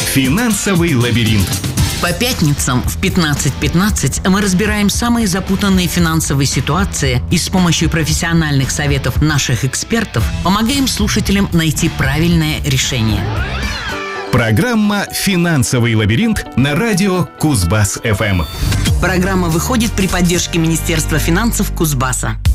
Финансовый лабиринт. По пятницам в 15:15 мы разбираем самые запутанные финансовые ситуации и с помощью профессиональных советов наших экспертов помогаем слушателям найти правильное решение. Программа «Финансовый лабиринт» на радио Кузбасс-ФМ. Программа выходит при поддержке Министерства финансов Кузбасса.